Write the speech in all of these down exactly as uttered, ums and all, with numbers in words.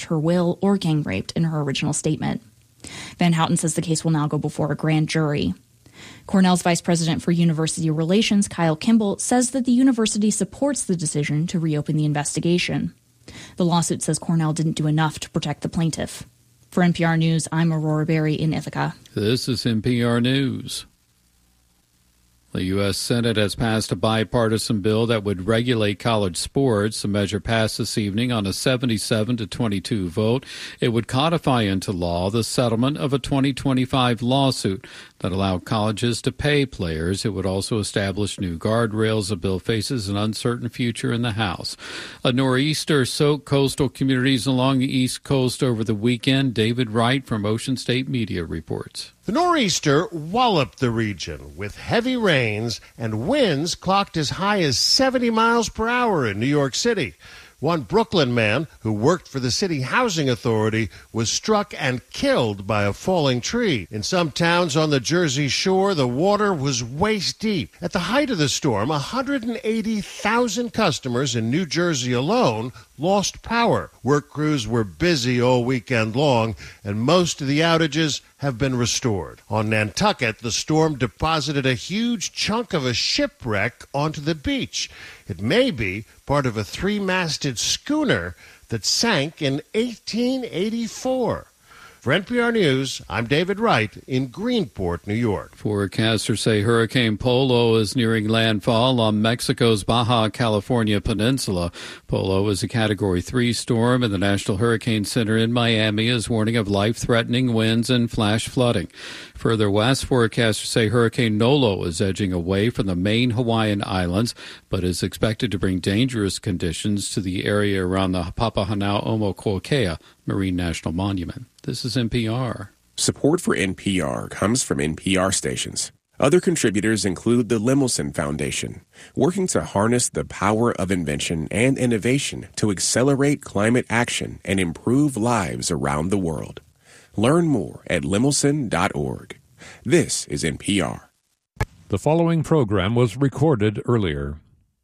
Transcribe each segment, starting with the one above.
her will or gang raped in her original statement. Van Houten says the case will now go before a grand jury. Cornell's Vice President for University Relations, Kyle Kimball, says that the university supports the decision to reopen the investigation. The lawsuit says Cornell didn't do enough to protect the plaintiff. For N P R News, I'm Aurora Berry in Ithaca. This is N P R News. The U S. Senate has passed a bipartisan bill that would regulate college sports. The measure passed this evening on a seventy-seven to twenty-two vote. It would codify into law the settlement of a twenty twenty-five lawsuit that allowed colleges to pay players. It would also establish new guardrails. The bill faces an uncertain future in the House. A nor'easter soaked coastal communities along the East Coast over the weekend. David Wright from Ocean State Media reports. The nor'easter walloped the region with heavy rains and winds clocked as high as seventy miles per hour in New York City. One Brooklyn man who worked for the city housing authority was struck and killed by a falling tree. In some towns on the Jersey Shore, the water was waist deep. At the height of the storm, one hundred eighty thousand customers in New Jersey alone lost power. Work crews were busy all weekend long, and most of the outages have been restored. On Nantucket, the storm deposited a huge chunk of a shipwreck onto the beach. It may be part of a three-masted schooner that sank in eighteen eighty-four. For N P R News, I'm David Wright in Greenport, New York. Forecasters say Hurricane Polo is nearing landfall on Mexico's Baja California peninsula. Polo is a Category three storm, and the National Hurricane Center in Miami is warning of life-threatening winds and flash flooding. Further west, forecasters say Hurricane Nolo is edging away from the main Hawaiian islands, but is expected to bring dangerous conditions to the area around the Papahanau'omokuakea Marine National Monument. This is N P R. Support for N P R comes from N P R stations. Other contributors include the Lemelson Foundation, working to harness the power of invention and innovation to accelerate climate action and improve lives around the world. Learn more at lemelson dot org. This is N P R. The following program was recorded earlier.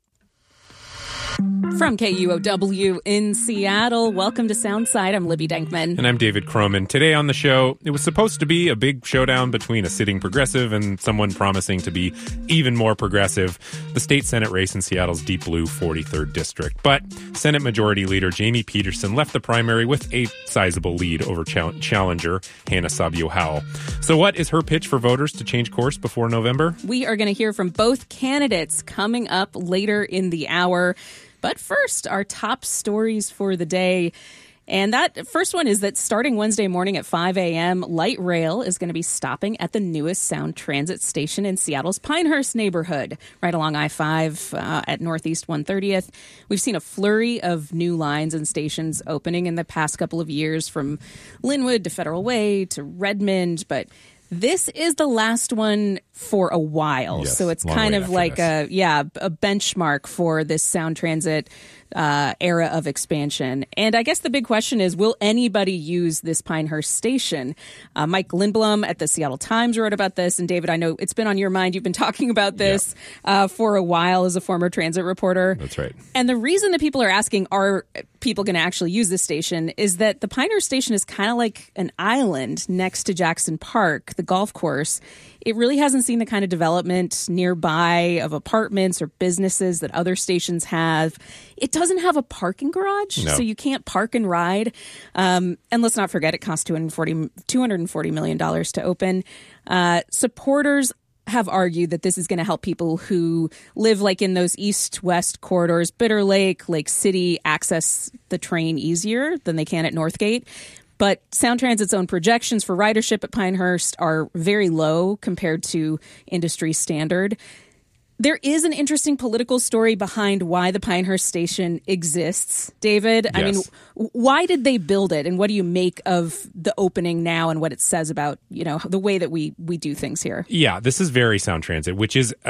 From K U O W in Seattle, welcome to Soundside. I'm Libby Denkman. And I'm David Croman. Today on the show, it was supposed to be a big showdown between a sitting progressive and someone promising to be even more progressive, the state Senate race in Seattle's Deep Blue forty-third District. But Senate Majority Leader Jamie Peterson left the primary with a sizable lead over chal- challenger Hannah Sabio Howell. So what is her pitch for voters to change course before November? We are going to hear from both candidates coming up later in the hour. But first, our top stories for the day. And that first one is that starting Wednesday morning at five a.m., Light Rail is going to be stopping at the newest Sound Transit station in Seattle's Pinehurst neighborhood, right along I five uh, at Northeast one thirtieth. We've seen a flurry of new lines and stations opening in the past couple of years, from Linwood to Federal Way to Redmond, but this is the last one for a while. Yes, so it's kind of like this. a, yeah, a benchmark for this Sound Transit uh, era of expansion. And I guess the big question is, will anybody use this Pinehurst station? Uh, Mike Lindblom at the Seattle Times wrote about this. And David, I know it's been on your mind. You've been talking about this yeah. uh, for a while as a former transit reporter. That's right. And the reason that people are asking, are people going to actually use this station, is that the Pinehurst station is kind of like an island next to Jackson Park, the golf course. It really hasn't seen the kind of development nearby of apartments or businesses that other stations have. It doesn't have a parking garage, no. so you can't park and ride. Um, and let's not forget, it costs two hundred forty million dollars to open. Uh, supporters have argued that this is going to help people who live like in those east-west corridors, Bitter Lake, Lake City, access the train easier than they can at Northgate. But Sound Transit's own projections for ridership at Pinehurst are very low compared to industry standard. There is an interesting political story behind why the Pinehurst station exists, David. Yes. I mean, why did they build it, and what do you make of the opening now and what it says about, you know, the way that we, we do things here? Yeah, this is very Sound Transit, which is uh,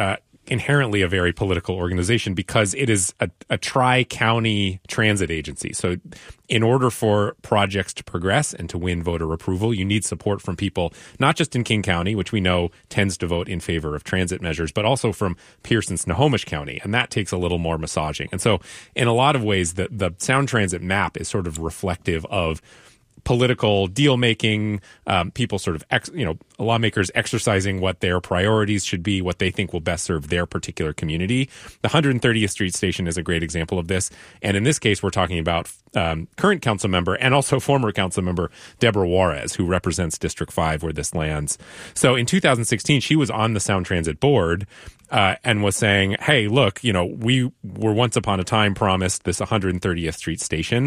inherently a very political organization because it is a, a tri-county transit agency. So in order for projects to progress and to win voter approval, you need support from people, not just in King County, which we know tends to vote in favor of transit measures, but also from Pierce and Snohomish County. And that takes a little more massaging. And so in a lot of ways, the, the Sound Transit map is sort of reflective of political deal making, um, people sort of, ex, you know, lawmakers exercising what their priorities should be, what they think will best serve their particular community. The one hundred thirtieth Street Station is a great example of this. And in this case, we're talking about um, current council member and also former council member Deborah Juarez, who represents District five, where this lands. So in two thousand sixteen, she was on the Sound Transit board uh, and was saying, hey, look, you know, we were once upon a time promised this one hundred thirtieth Street Station.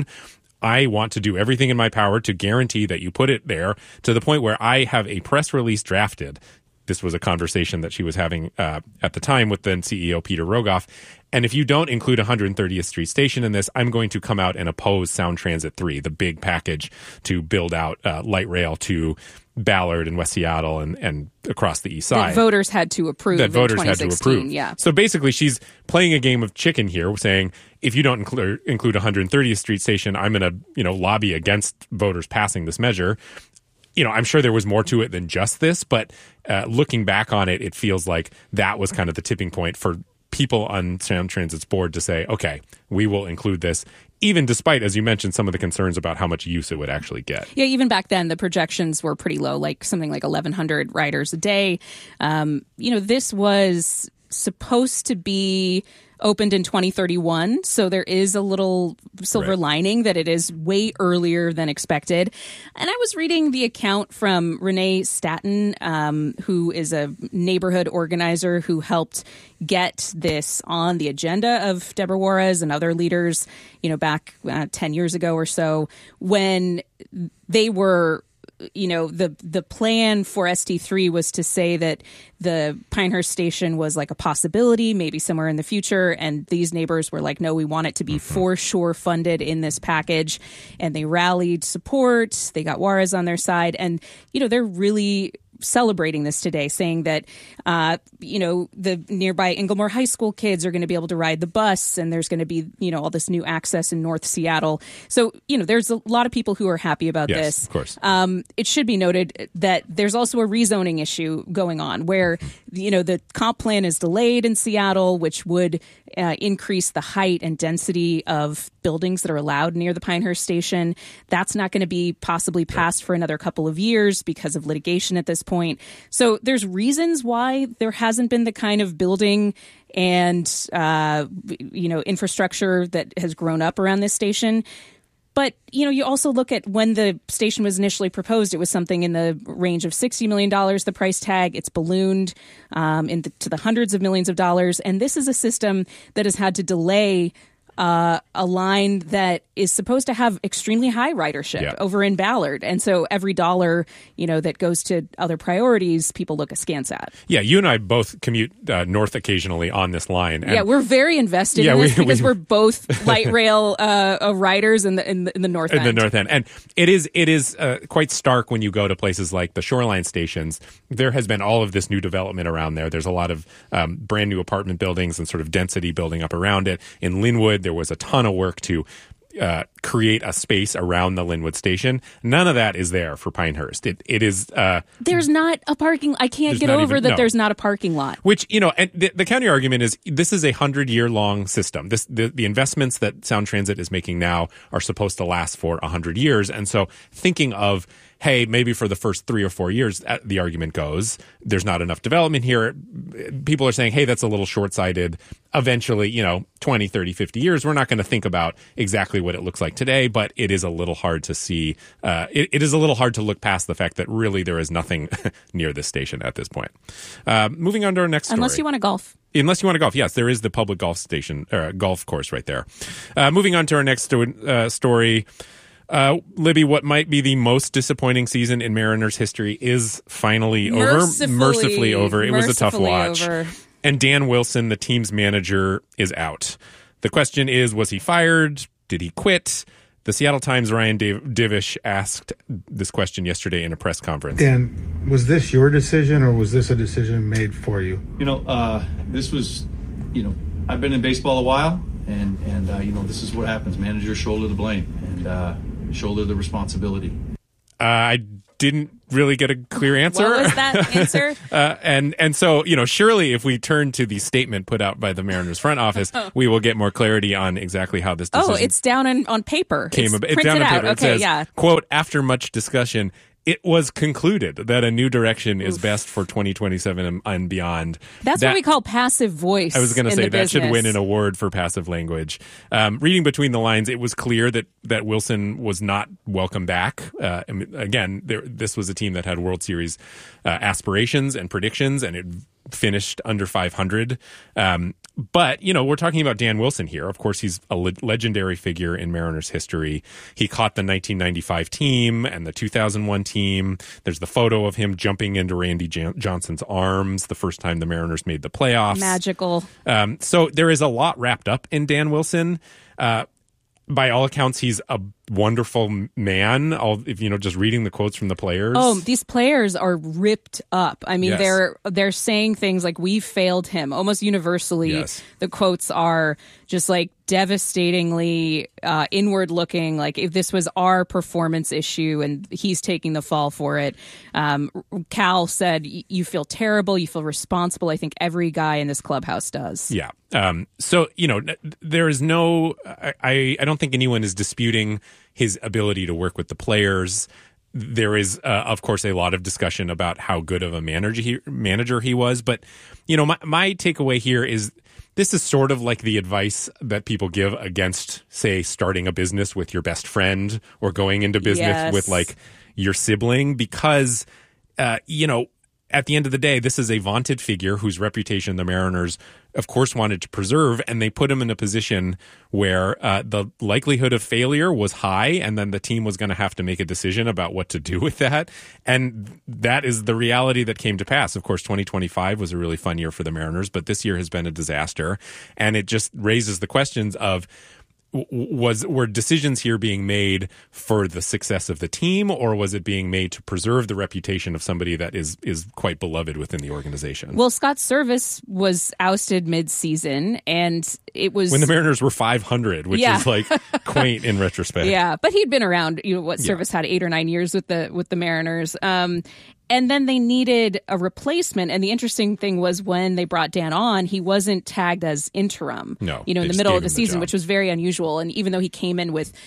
I want to do everything in my power to guarantee that you put it there, to the point where I have a press release drafted. This was a conversation that she was having uh, at the time with then C E O Peter Rogoff. And if you don't include one hundred thirtieth Street Station in this, I'm going to come out and oppose Sound Transit three, the big package to build out uh, light rail to Ballard and West Seattle and, and across the east side. That voters had to approve. That voters had to approve. Yeah. So basically, she's playing a game of chicken here, saying, if you don't include include one hundred thirtieth Street Station, I'm going to, you know, lobby against voters passing this measure. You know, I'm sure there was more to it than just this, but uh, looking back on it, it feels like that was kind of the tipping point for people on Sound Transit's board to say, okay, we will include this, even despite, as you mentioned, some of the concerns about how much use it would actually get. Yeah, even back then, the projections were pretty low, like something like eleven hundred riders a day. Um, you know, this was supposed to be opened in twenty thirty-one, so there is a little silver right. lining that it is way earlier than expected. And I was reading the account from Renee Staton, um, who is a neighborhood organizer who helped get this on the agenda of Deborah Juarez and other leaders, you know, back uh, ten years ago or so, when they were, you know, the the plan for S T three was to say that the Pinehurst station was like a possibility, maybe somewhere in the future. And these neighbors were like, no, we want it to be mm-hmm. for sure funded in this package. And they rallied support. They got Juarez on their side. And, you know, they're really celebrating this today, saying that, uh, you know, the nearby Inglemoor High School kids are going to be able to ride the bus, and there's going to be, you know, all this new access in North Seattle. So, you know, there's a lot of people who are happy about yes, this. Of course. Um, it should be noted that there's also a rezoning issue going on where, you know, the comp plan is delayed in Seattle, which would uh, increase the height and density of buildings that are allowed near the Pinehurst station. That's not going to be possibly passed for another couple of years because of litigation at this point. So there's reasons why there hasn't been the kind of building and, uh, you know, infrastructure that has grown up around this station. But, you know, you also look at when the station was initially proposed, it was something in the range of sixty million dollars, the price tag. It's ballooned um, into the, the hundreds of millions of dollars. And this is a system that has had to delay Uh, a line that is supposed to have extremely high ridership yeah. over in Ballard. And so every dollar, you know, that goes to other priorities, people look askance at. Yeah, you and I both commute uh, north occasionally on this line. And yeah, we're very invested yeah, in this we, because we, we're both light rail uh, uh, riders in the, in the in the north in end. the north end. And it is it is uh, quite stark when you go to places like the Shoreline stations. There has been all of this new development around there. There's a lot of um, brand new apartment buildings and sort of density building up around it. In Linwood, there was a ton of work to uh, create a space around the Linwood station. None of that is there for Pinehurst. It it is. Uh, there's not a parking. I can't get over even, that. No. There's not a parking lot. Which, you know, and the, the county argument is this is a hundred year long system. This the, the investments that Sound Transit is making now are supposed to last for a hundred years, and so thinking of, hey, maybe for the first three or four years, the argument goes, there's not enough development here. People are saying, hey, that's a little short-sighted. Eventually, you know, twenty, thirty, fifty years, we're not going to think about exactly what it looks like today, but it is a little hard to see. Uh, it, it is a little hard to look past the fact that really there is nothing near this station at this point. Uh, moving on to our next story. Unless you want to golf. Unless you want to golf. Yes, there is the public golf station, or golf course right there. Uh, moving on to our next sto- uh, story. Uh, Libby, what might be the most disappointing season in Mariners history is finally mercifully, over. Mercifully over. It was a tough watch. Over. And Dan Wilson, the team's manager, is out. The question is, was he fired? Did he quit? The Seattle Times' Ryan Dav- Divish asked this question yesterday in a press conference. Dan, was this your decision or was this a decision made for you? You know, uh, this was, you know, I've been in baseball a while, and, and uh, you know, this is what happens. Managers shoulder the blame and uh, shoulder the responsibility. Uh, I didn't really get a clear answer. What was that answer? uh, and and so, you know, surely if we turn to the statement put out by the Mariners front office, we will get more clarity on exactly how this decision Oh, it's down on, on paper. came it's about. printed It's down on out. paper. It Okay, says, yeah. quote, after much discussion, it was concluded that a new direction is best for twenty twenty-seven and, and beyond. That's that, what we call passive voice. I was going to in say the that should business. win an award for passive language. Um, reading between the lines, it was clear that that Wilson was not welcome back. Uh, I mean, again, there, this was a team that had World Series uh, aspirations and predictions, and it finished under five hundred. Um, but, you know, we're talking about Dan Wilson here. Of course, he's a le- legendary figure in Mariners history. He caught the nineteen ninety-five team and the two thousand one team. There's the photo of him jumping into Randy Jan- Johnson's arms the first time the Mariners made the playoffs. Magical. Um, so there is a lot wrapped up in Dan Wilson. Uh, by all accounts, he's a wonderful man. All, if you know, just reading the quotes from the players. Oh, these players are ripped up. I mean, Yes. they're they're saying things like "we failed him" almost universally. Yes. The quotes are just like devastatingly uh, inward looking. Like if this was our performance issue and he's taking the fall for it. Um, Cal said, "You feel terrible. You feel responsible." I think every guy in this clubhouse does. Yeah. Um, so, you know, there is no, I, I don't think anyone is disputing his ability to work with the players. There is, uh, of course, a lot of discussion about how good of a manager he, manager he was. But, you know, my, my takeaway here is this is sort of like the advice that people give against, say, starting a business with your best friend or going into business Yes. with like your sibling, because, uh, you know, at the end of the day, this is a vaunted figure whose reputation the Mariners, of course, wanted to preserve, and they put him in a position where uh, the likelihood of failure was high, and then the team was going to have to make a decision about what to do with that. And that is the reality that came to pass. Of course, twenty twenty-five was a really fun year for the Mariners, but this year has been a disaster, and it just raises the questions of, was were decisions here being made for the success of the team, or was it being made to preserve the reputation of somebody that is is quite beloved within the organization? Well, Scott Service was ousted mid-season, and it was when the Mariners were five hundred, which Yeah. is like quaint in retrospect. Yeah, but he'd been around. You know, what Yeah. Service had eight or nine years with the with the Mariners. Um, and then they needed a replacement. And the interesting thing was when they brought Dan on, he wasn't tagged as interim. No, you know, in they the just middle gave of the him the season, job. which was very unusual. And even though he came in with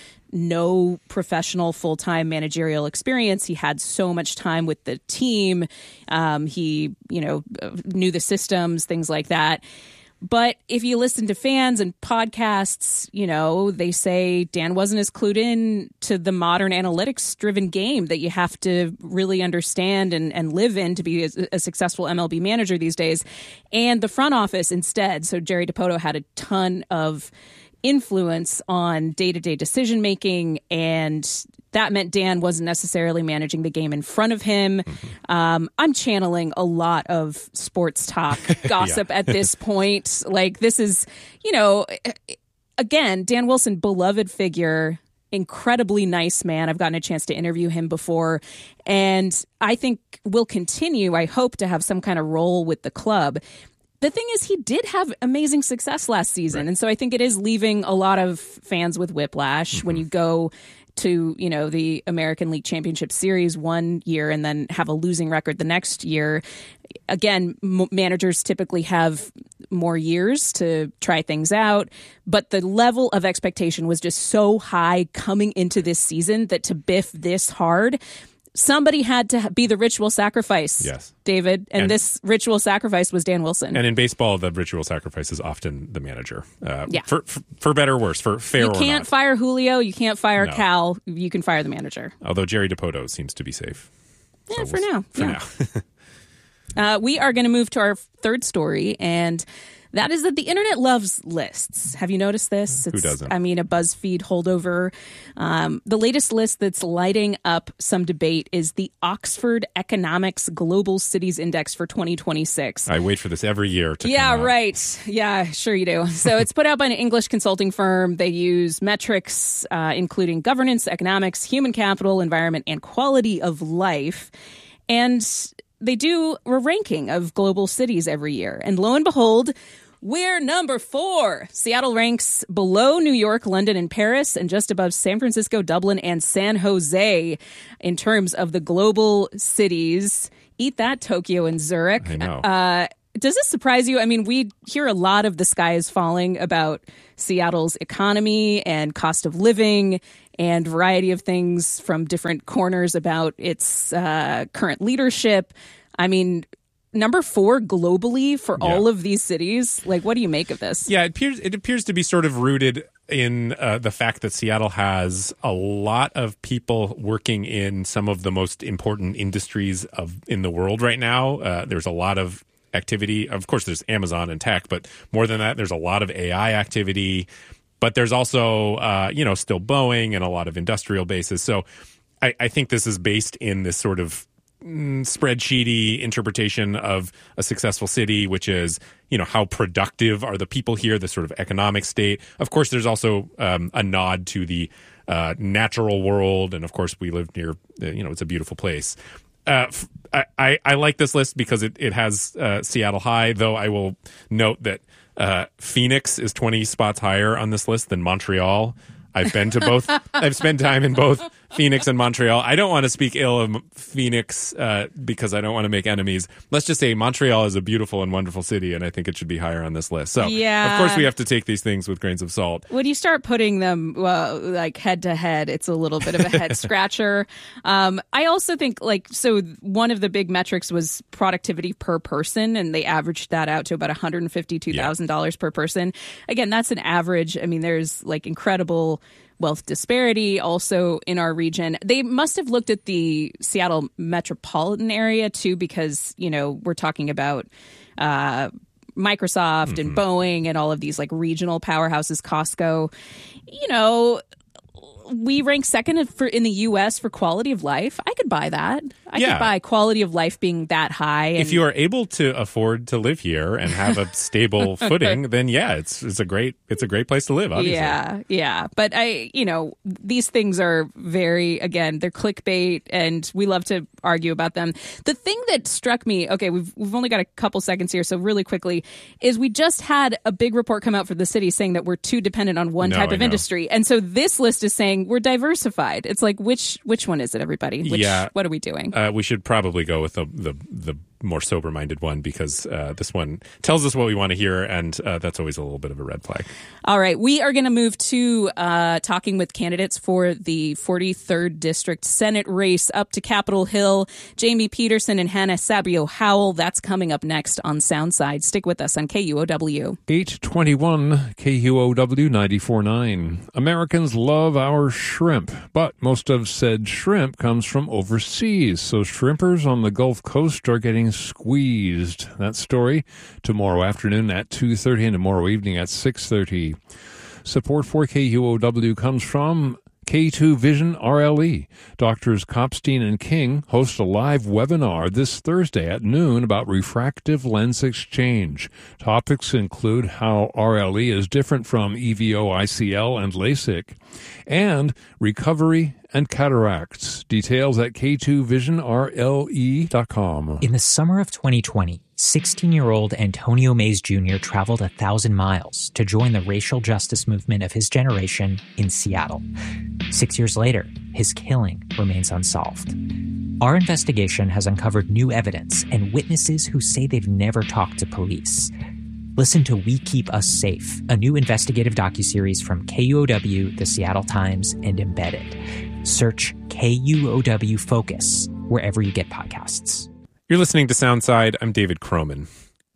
no professional full-time managerial experience, he had so much time with the team. Um, he, you know, knew the systems, things like that. But if you listen to fans and podcasts, you know, they say Dan wasn't as clued in to the modern analytics-driven game that you have to really understand and, and live in to be a, a successful M L B manager these days. And the front office instead, so Jerry Dipoto had a ton of influence on day-to-day decision-making, and that meant Dan wasn't necessarily managing the game in front of him. Mm-hmm. Um, I'm channeling a lot of sports talk gossip at this point. Like, this is, you know, again, Dan Wilson, beloved figure, incredibly nice man. I've gotten a chance to interview him before, and I think will continue, I hope, to have some kind of role with the club. The thing is, he did have amazing success last season. Right. And so I think it is leaving a lot of fans with whiplash mm-hmm. when you go to, you know, the American League Championship Series one year and then have a losing record the next year. Again, m- managers typically have more years to try things out, but the level of expectation was just so high coming into this season that to biff this hard, somebody had to be the ritual sacrifice, yes, David, and, and this ritual sacrifice was Dan Wilson. And in baseball, the ritual sacrifice is often the manager, uh, yeah. for, for for better or worse, for fair or not. You can't not. fire Julio, you can't fire No. Cal, you can fire the manager. Although Jerry Dipoto seems to be safe. Yeah, So for we'll, now. For yeah. now. uh, we are going to move to our third story, and That is that the internet loves lists. Have you noticed this? Who It's, doesn't? I mean, a BuzzFeed holdover. Um, the latest list that's lighting up some debate is the Oxford Economics Global Cities Index for twenty twenty-six. I wait for this every year to Yeah, come out. right. Yeah, sure you do. So it's put out by an English consulting firm. They use metrics, uh, including governance, economics, human capital, environment, and quality of life. And they do a ranking of global cities every year. And lo and behold, we're number four. Seattle ranks below New York, London, and Paris, and just above San Francisco, Dublin, and San Jose in terms of the global cities. Eat that, Tokyo and Zurich. I know. Uh, does this surprise you? I mean, we hear a lot of the sky is falling about Seattle's economy and cost of living and variety of things from different corners about its uh, current leadership. I mean, number four globally for Yeah. all of these cities. Like, what do you make of this? Yeah, it appears it appears to be sort of rooted in uh, the fact that Seattle has a lot of people working in some of the most important industries of in the world right now. Uh, there's a lot of activity. Of course, there's Amazon and tech, but more than that, there's a lot of A I activity. But there's also, uh, you know, still Boeing and a lot of industrial bases. So I, I think this is based in this sort of mm, spreadsheety interpretation of a successful city, which is, you know, how productive are the people here, the sort of economic state. Of course, there's also um, a nod to the uh, natural world. And of course, we live near, uh, you know, it's a beautiful place. Uh, I, I, I like this list because it, it has uh, Seattle high, though I will note that uh, Phoenix is twenty spots higher on this list than Montreal. I've been to both. I've spent time in both Phoenix and Montreal. I don't want to speak ill of Phoenix uh, because I don't want to make enemies. Let's just say Montreal is a beautiful and wonderful city, and I think it should be higher on this list. So, Yeah. of course, we have to take these things with grains of salt. When you start putting them well, like head to head, it's a little bit of a head scratcher. Um, I also think like so one of the big metrics was productivity per person, and they averaged that out to about one hundred fifty-two thousand dollars per person. Again, that's an average. I mean, there's like incredible wealth disparity also in our region. They must have looked at the Seattle metropolitan area too, because, you know, we're talking about uh, Microsoft Mm-hmm. and Boeing and all of these like regional powerhouses, Costco. You know, we rank second for in the U S for quality of life. I could buy that. I Yeah. could buy quality of life being that high. And If you are able to afford to live here and have a stable footing, then yeah, it's it's a great it's a great place to live. Obviously, Yeah, yeah. But I, you know, these things are very, again, they're clickbait and we love to argue about them. The thing that struck me, okay, we've, we've only got a couple seconds here, so really quickly, is we just had a big report come out for the city saying that we're too dependent on one No, type I of know. industry. And so this list is saying we're diversified. It's like, which which one is it, everybody? Which, Yeah. What are we doing? Uh, we should probably go with the the, the more sober minded one because uh, this one tells us what we want to hear, and uh, that's always a little bit of a red flag. All right, we are going to move to uh, talking with candidates for the forty-third District Senate race up to Capitol Hill. Jamie Peterson and Hannah Sabio Howell. That's coming up next on Soundside. Stick with us on K U O W. eight twenty-one K U O W ninety-four point nine. Americans love our shrimp, but most of said shrimp comes from overseas, so shrimpers on the Gulf Coast are getting squeezed. That story tomorrow afternoon at two thirty and tomorrow evening at six thirty. Support for K U O W comes from K two Vision R L E. Doctors Kopstein and King host a live webinar this Thursday at noon about refractive lens exchange. Topics include how R L E is different from E V O, I C L, and LASIK, and recovery and cataracts. Details at K two vision R L E dot com. In the summer of twenty twenty, sixteen-year-old Antonio Mays Junior traveled a thousand miles to join the racial justice movement of his generation in Seattle. Six years later, his killing remains unsolved. Our investigation has uncovered new evidence and witnesses who say they've never talked to police. Listen to We Keep Us Safe, a new investigative docuseries from K U O W, The Seattle Times, and Embedded. Search K U O W Focus wherever you get podcasts. You're listening to Soundside. I'm David Croman.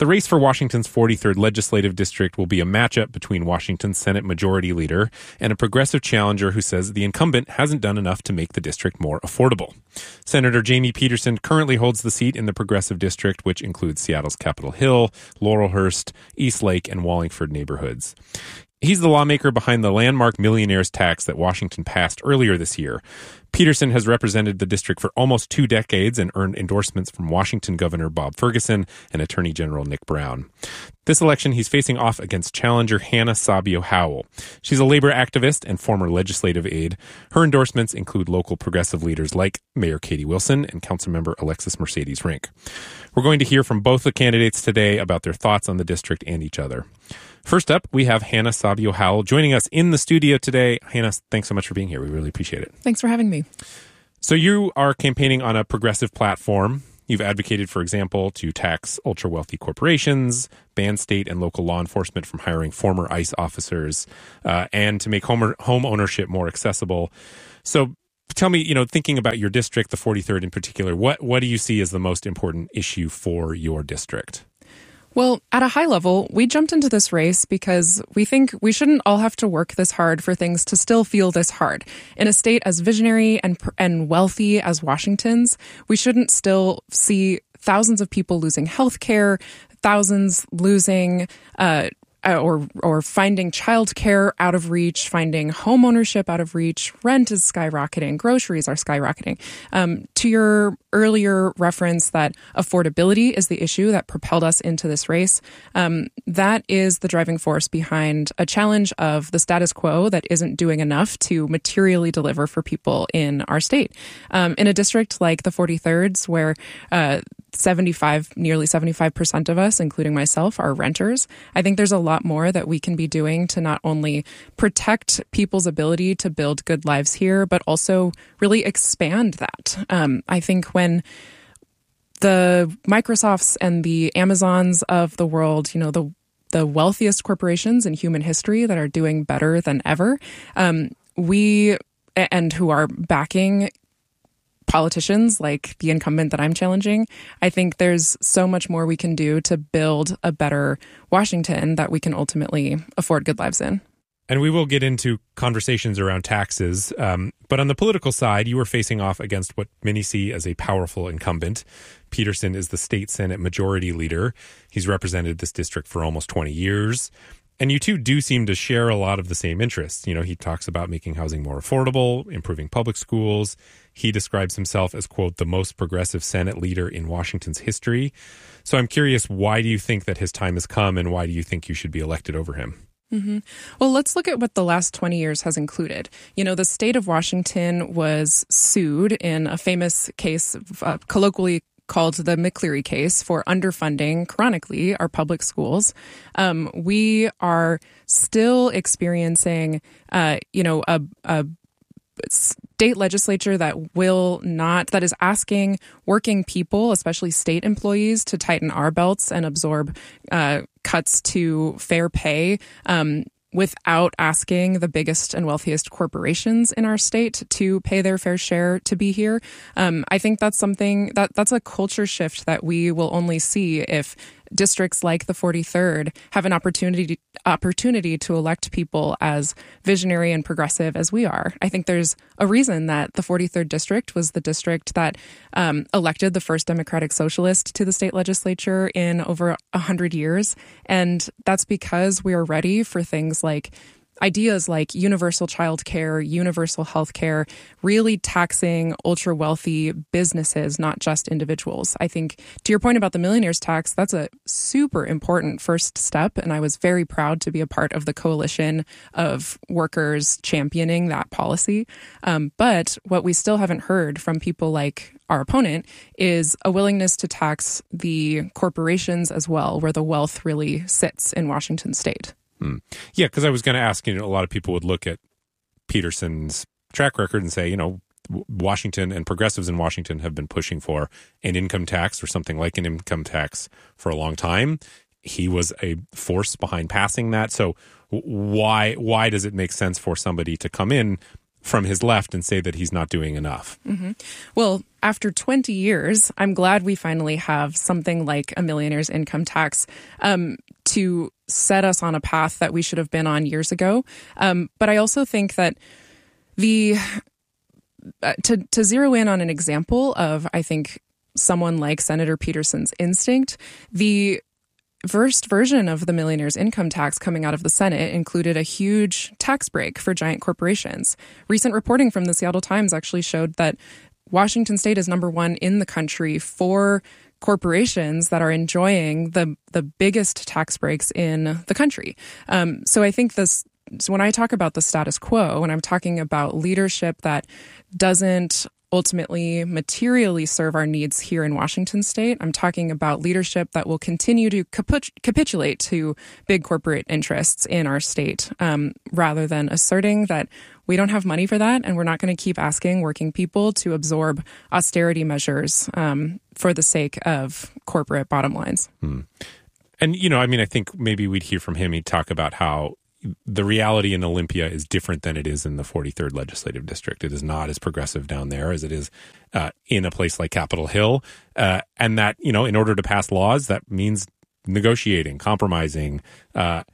The race for Washington's forty-third legislative district will be a matchup between Washington's Senate Majority Leader and a progressive challenger who says the incumbent hasn't done enough to make the district more affordable. Senator Jamie Peterson currently holds the seat in the progressive district, which includes Seattle's Capitol Hill, Laurelhurst, Eastlake, and Wallingford neighborhoods. He's the lawmaker behind the landmark millionaires tax that Washington passed earlier this year. Peterson has represented the district for almost two decades and earned endorsements from Washington Governor Bob Ferguson and Attorney General Nick Brown. This election, he's facing off against challenger Hannah Sabio Howell. She's a labor activist and former legislative aide. Her endorsements include local progressive leaders like Mayor Katie Wilson and Councilmember Alexis Mercedes Rink. We're going to hear from both the candidates today about their thoughts on the district and each other. First up, we have Hannah Sabio Howell joining us in the studio today. Hannah, thanks so much for being here. We really appreciate it. Thanks for having me. So you are campaigning on a progressive platform. You've advocated, for example, to tax ultra-wealthy corporations, ban state and local law enforcement from hiring former ICE officers, uh, and to make home, home ownership more accessible. So tell me, you know, thinking about your district, the forty-third in particular, what, what do you see as the most important issue for your district? Well, at a high level, we jumped into this race because we think we shouldn't all have to work this hard for things to still feel this hard. In a state as visionary and and wealthy as Washington's, we shouldn't still see thousands of people losing health care, thousands losing uh or or finding childcare out of reach, finding home ownership out of reach, rent is skyrocketing, groceries are skyrocketing. Um, to your earlier reference that affordability is the issue that propelled us into this race, um, that is the driving force behind a challenge of the status quo that isn't doing enough to materially deliver for people in our state. Um, in a district like the forty-thirds, where uh, seventy-five, nearly seventy-five percent of us, including myself, are renters, I think there's a lot more that we can be doing to not only protect people's ability to build good lives here, but also really expand that. Um, I think when the Microsofts and the Amazons of the world, you know, the the wealthiest corporations in human history that are doing better than ever, um, we and who are backing politicians like the incumbent that I'm challenging, I think there's so much more we can do to build a better Washington that we can ultimately afford good lives in. And we will get into conversations around taxes. Um, but on the political side, you are facing off against what many see as a powerful incumbent. Peterson is the state Senate Majority Leader. He's represented this district for almost twenty years. And you two do seem to share a lot of the same interests. You know, he talks about making housing more affordable, improving public schools. He describes himself as, quote, the most progressive Senate leader in Washington's history. So I'm curious, why do you think that his time has come, and why do you think you should be elected over him? Mm-hmm. Well, let's look at what the last twenty years has included. You know, the state of Washington was sued in a famous case, uh, colloquially called the McCleary case, for underfunding chronically our public schools. Um, we are still experiencing, uh, you know, a, a state legislature that will not, that is asking working people, especially state employees, to tighten our belts and absorb uh, cuts to fair pay, um, without asking the biggest and wealthiest corporations in our state to pay their fair share to be here. Um, I think that's something that that's a culture shift that we will only see if districts like the forty-third have an opportunity opportunity to elect people as visionary and progressive as we are. I think there's a reason that the forty-third district was the district that um, elected the first Democratic Socialist to the state legislature in over one hundred years. And that's because we are ready for things like ideas like universal child care, universal health care, really taxing ultra wealthy businesses, not just individuals. I think to your point about the millionaires tax, that's a super important first step. And I was very proud to be a part of the coalition of workers championing that policy. Um, but what we still haven't heard from people like our opponent is a willingness to tax the corporations as well, where the wealth really sits in Washington state. Hmm. Yeah, because I was going to ask, you know, a lot of people would look at Peterson's track record and say, you know, Washington and progressives in Washington have been pushing for an income tax or something like an income tax for a long time. He was a force behind passing that. So why why does it make sense for somebody to come in from his left and say that he's not doing enough. Mm-hmm. Well, after twenty years, I'm glad we finally have something like a millionaire's income tax um, to set us on a path that we should have been on years ago. Um, but I also think that the uh, to to zero in on an example of, I think, someone like Senator Peterson's instinct, the first version of the millionaire's income tax coming out of the Senate included a huge tax break for giant corporations. Recent reporting from the Seattle Times actually showed that Washington State is number one in the country for corporations that are enjoying the the biggest tax breaks in the country. Um, so I think this, so when I talk about the status quo, when I'm talking about leadership that doesn't ultimately materially serve our needs here in Washington State, I'm talking about leadership that will continue to capit- capitulate to big corporate interests in our state, um, rather than asserting that we don't have money for that and we're not going to keep asking working people to absorb austerity measures um, for the sake of corporate bottom lines. Hmm. And, you know, I mean, I think maybe we'd hear from him, he'd talk about how the reality in Olympia is different than it is in the forty-third Legislative District. It is not as progressive down there as it is uh, in a place like Capitol Hill. Uh, and that, you know, in order to pass laws, that means negotiating, compromising. Uh,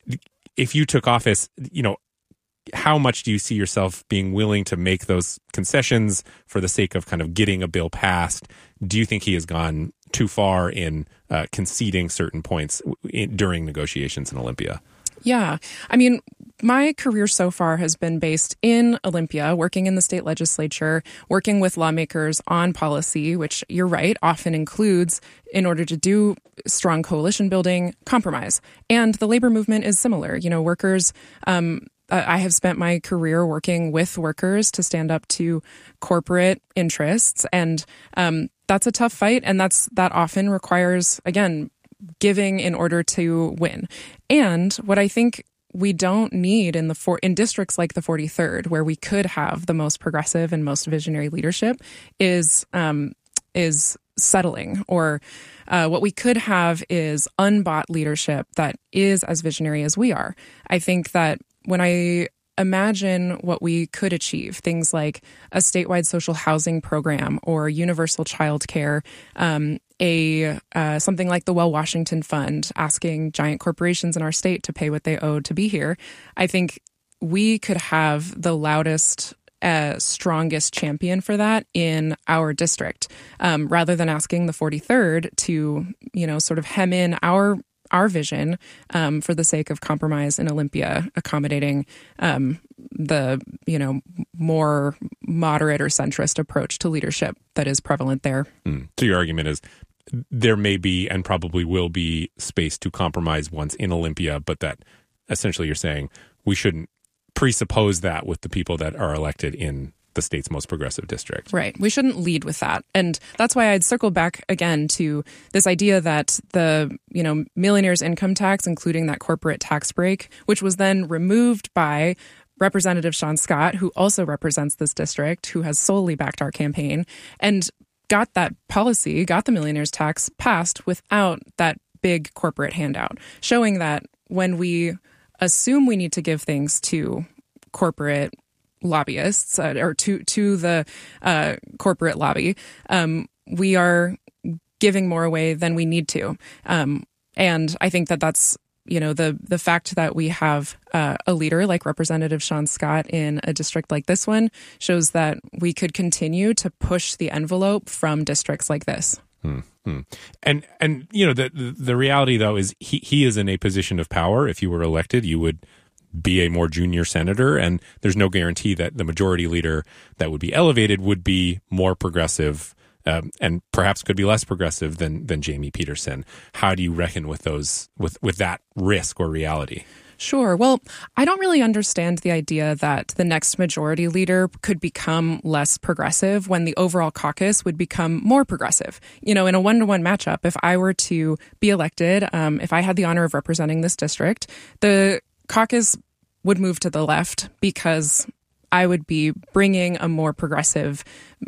if you took office, you know, how much do you see yourself being willing to make those concessions for the sake of kind of getting a bill passed? Do you think he has gone too far in uh, conceding certain points in, during negotiations in Olympia? Yeah. I mean, my career so far has been based in Olympia, working in the state legislature, working with lawmakers on policy, which you're right, often includes, in order to do strong coalition building, compromise. And the labor movement is similar. You know, workers, um, I have spent my career working with workers to stand up to corporate interests. And um, that's a tough fight. And that's that often requires, again, giving in order to win. And what I think we don't need in the for, in districts like the forty-third, where we could have the most progressive and most visionary leadership, is um, is settling. Or uh, what we could have is unbought leadership that is as visionary as we are. I think that when I imagine what we could achieve, things like a statewide social housing program or universal child care, um, a uh, something like the Well Washington Fund, asking giant corporations in our state to pay what they owe to be here, I think we could have the loudest, uh, strongest champion for that in our district, um, rather than asking the forty-third to, you know, sort of hem in our our vision um, for the sake of compromise in Olympia, accommodating um, the, you know, more moderate or centrist approach to leadership that is prevalent there. Mm. So your argument is there may be and probably will be space to compromise once in Olympia, but that essentially you're saying we shouldn't presuppose that with the people that are elected in the state's most progressive district. Right. We shouldn't lead with that. And that's why I'd circle back again to this idea that the, you know, millionaire's income tax, including that corporate tax break, which was then removed by Representative Sean Scott, who also represents this district, who has solely backed our campaign, and got that policy, got the millionaire's tax passed without that big corporate handout, showing that when we assume we need to give things to corporate lobbyists uh, or to to the uh, corporate lobby, um, we are giving more away than we need to. Um, and I think that that's, you know, the the fact that we have uh, a leader like Representative Sean Scott in a district like this one shows that we could continue to push the envelope from districts like this. Hmm. And, and you know, the, the reality, though, is he, he is in a position of power. If you were elected, you would be a more junior senator, and there's no guarantee that the majority leader that would be elevated would be more progressive um, and perhaps could be less progressive than than Jamie Peterson. How do you reckon with those with with that risk or reality? Sure. Well, I don't really understand the idea that the next majority leader could become less progressive when the overall caucus would become more progressive. You know, in a one-to-one matchup, if I were to be elected, um, if I had the honor of representing this district, the caucus would move to the left because I would be bringing a more progressive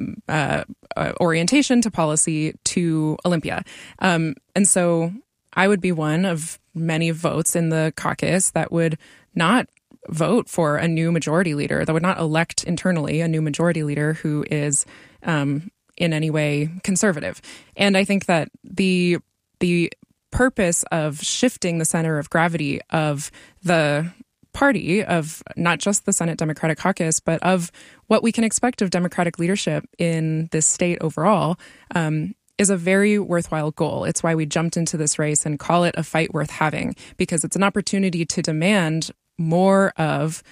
uh, uh, orientation to policy to Olympia. Um, and so I would be one of many votes in the caucus that would not vote for a new majority leader, that would not elect internally a new majority leader who is um, in any way conservative. And I think that the the purpose of shifting the center of gravity of the party, of not just the Senate Democratic Caucus, but of what we can expect of Democratic leadership in this state overall, um, is a very worthwhile goal. It's why we jumped into this race and call it a fight worth having, because it's an opportunity to demand more of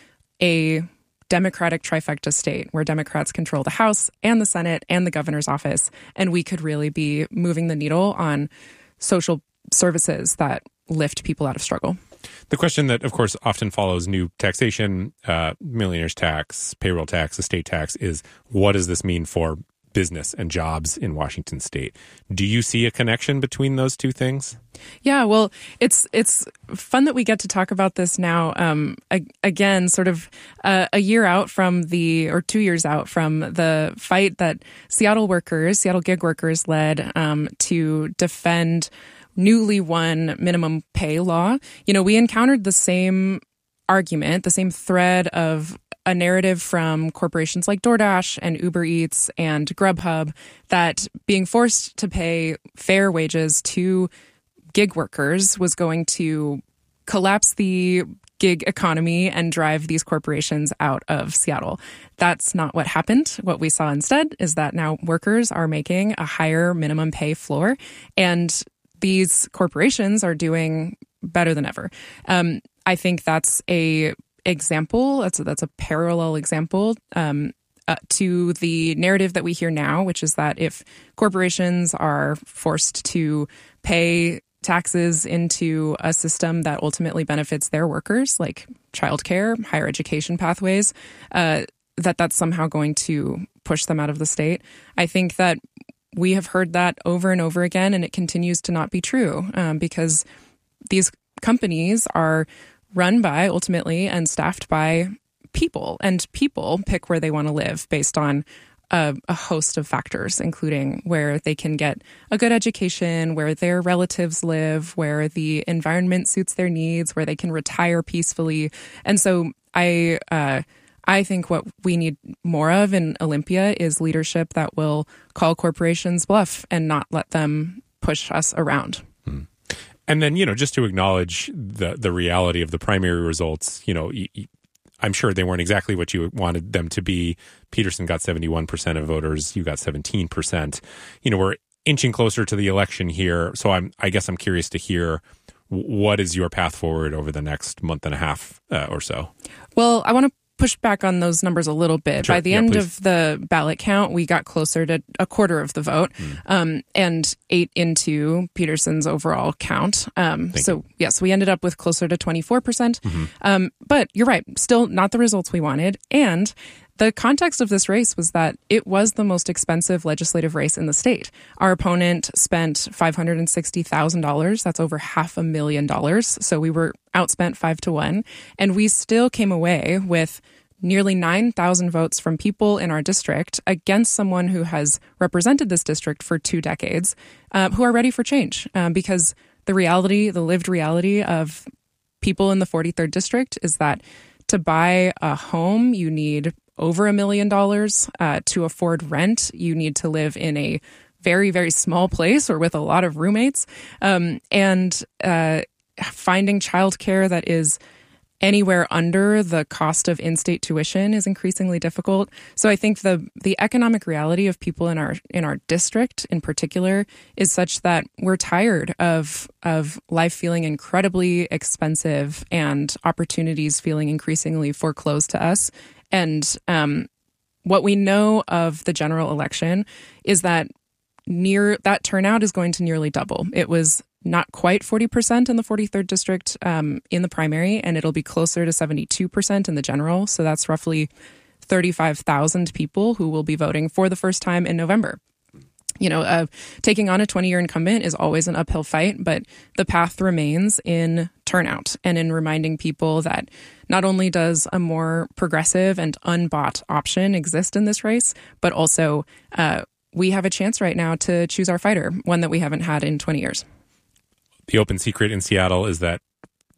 a Democratic trifecta state where Democrats control the House and the Senate and the governor's office. And we could really be moving the needle on social services that lift people out of struggle. The question that, of course, often follows new taxation, uh, millionaire's tax, payroll tax, estate tax, is what does this mean for business and jobs in Washington state? Do you see a connection between those two things? Yeah, well, it's it's fun that we get to talk about this now. Um, again, sort of uh, a year out from the, or two years out from the fight that Seattle workers, Seattle gig workers led um, to defend newly won minimum pay law. You know, we encountered the same argument, the same thread of a narrative from corporations like DoorDash and Uber Eats and Grubhub that being forced to pay fair wages to gig workers was going to collapse the gig economy and drive these corporations out of Seattle. That's not what happened. What we saw instead is that now workers are making a higher minimum pay floor, and these corporations are doing better than ever. Um, I think that's a example. That's a, that's a parallel example um, uh, to the narrative that we hear now, which is that if corporations are forced to pay taxes into a system that ultimately benefits their workers, like childcare, higher education pathways, uh, that that's somehow going to push them out of the state. I think that we have heard that over and over again, and it continues to not be true um, because these companies are run by, ultimately, and staffed by people, and people pick where they want to live based on a, a host of factors, including where they can get a good education, where their relatives live, where the environment suits their needs, where they can retire peacefully. And so I uh, I think what we need more of in Olympia is leadership that will call corporations bluff and not let them push us around. Hmm. And then, you know, just to acknowledge the the reality of the primary results, you know, y- y- I'm sure they weren't exactly what you wanted them to be. Peterson got seventy-one percent of voters. You got seventeen percent. You know, we're inching closer to the election here. So I'm, I guess I'm curious to hear, what is your path forward over the next month and a half uh, or so? Well, I want to push back on those numbers a little bit. Sure. By the yeah, end please. of the ballot count, we got closer to a quarter of the vote mm. um, and ate into Peterson's overall count. Um, so, you. yes, we ended up with closer to twenty-four percent. Mm-hmm. Um, but you're right, still not the results we wanted. And the context of this race was that it was the most expensive legislative race in the state. Our opponent spent five hundred sixty thousand dollars. That's over half a million dollars. So we were outspent five to one. And we still came away with nearly nine thousand votes from people in our district against someone who has represented this district for two decades, uh, who are ready for change. Um, because the reality, the lived reality of people in the forty-third district is that to buy a home, you need over a million dollars. Uh, to afford rent, you need to live in a very, very small place or with a lot of roommates. Um, and uh, finding childcare that is anywhere under the cost of in-state tuition is increasingly difficult. So I think the the economic reality of people in our in our district in particular is such that we're tired of of life feeling incredibly expensive and opportunities feeling increasingly foreclosed to us. And um, what we know of the general election is that near that turnout is going to nearly double. It was not quite forty percent in the forty-third district um, in the primary, and it'll be closer to seventy-two percent in the general. So that's roughly thirty-five thousand people who will be voting for the first time in November. You know, uh, taking on a twenty-year incumbent is always an uphill fight, but the path remains in turnout and in reminding people that not only does a more progressive and unbought option exist in this race, but also uh, we have a chance right now to choose our fighter, one that we haven't had in twenty years. The open secret in Seattle is that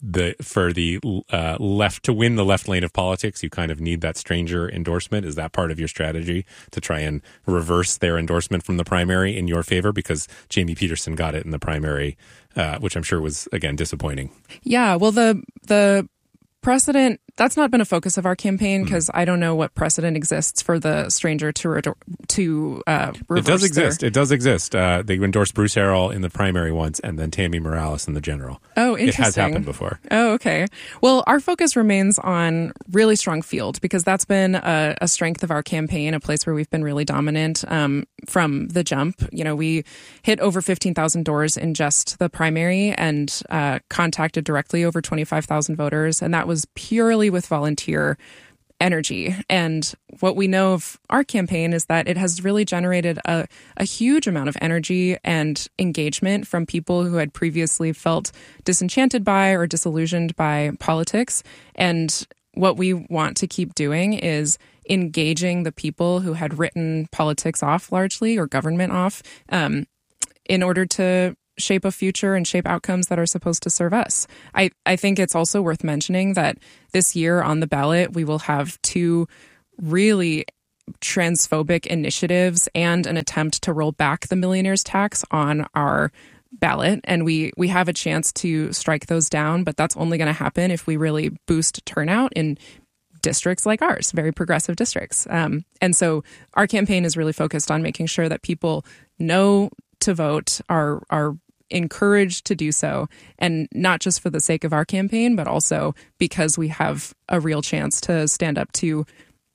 the for the uh, left to win the left lane of politics, you kind of need that stranger endorsement. Is that part of your strategy to try and reverse their endorsement from the primary in your favor? Because Jamie Peterson got it in the primary, uh, which I'm sure was, again, disappointing. Yeah, well, the the precedent, that's not been a focus of our campaign because mm. I don't know what precedent exists for the stranger to re- to uh, reverse. It does exist. Their... It does exist. Uh, they endorsed Bruce Harrell in the primary once and then Tammy Morales in the general. Oh, interesting. It has happened before. Oh, okay. Well, our focus remains on really strong field because that's been a, a strength of our campaign, a place where we've been really dominant um, from the jump. You know, we hit over fifteen thousand doors in just the primary and uh, contacted directly over twenty-five thousand voters, and that was purely with volunteer energy. And what we know of our campaign is that it has really generated a, a huge amount of energy and engagement from people who had previously felt disenchanted by or disillusioned by politics. And what we want to keep doing is engaging the people who had written politics off largely or government off um, in order to shape a future and shape outcomes that are supposed to serve us. I, I think it's also worth mentioning that this year on the ballot, we will have two really transphobic initiatives and an attempt to roll back the millionaire's tax on our ballot. And we, we have a chance to strike those down, but that's only going to happen if we really boost turnout in districts like ours, very progressive districts. Um, and so our campaign is really focused on making sure that people know to vote, are are encouraged to do so, and not just for the sake of our campaign, but also because we have a real chance to stand up to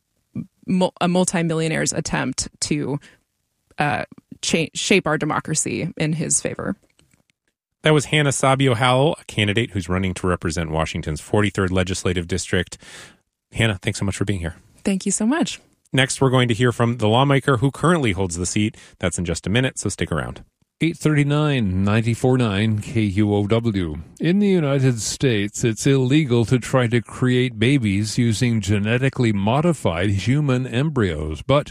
a multimillionaire's attempt to uh, cha- shape our democracy in his favor. That was Hannah Sabio Howell, a candidate who's running to represent Washington's forty-third Legislative District. Hannah, thanks so much for being here. Thank you so much. Next, we're going to hear from the lawmaker who currently holds the seat. That's in just a minute, so stick around. eight thirty-nine, ninety-four point nine K U O W. In the United States, it's illegal to try to create babies using genetically modified human embryos, but